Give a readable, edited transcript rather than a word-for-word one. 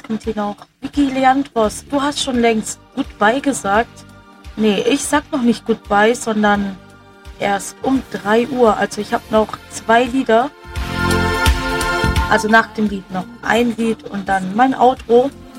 kommt hier noch. Vicky Leandros, du hast schon längst Goodbye gesagt. Nee, ich sag noch nicht Goodbye, sondern erst um 3 Uhr. Also ich habe noch 2 Lieder. Also nach dem Lied noch ein Lied und dann mein Outro.